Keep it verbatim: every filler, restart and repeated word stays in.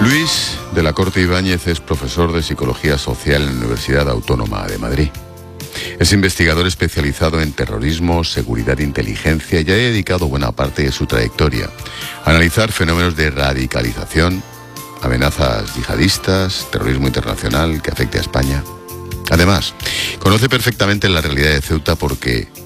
Luis de la Corte Ibáñez es profesor de Psicología Social en la Universidad Autónoma de Madrid. Es investigador especializado en terrorismo, seguridad e inteligencia y ha dedicado buena parte de su trayectoria a analizar fenómenos de radicalización, amenazas yihadistas, terrorismo internacional que afecte a España. Además, conoce perfectamente la realidad de Ceuta porque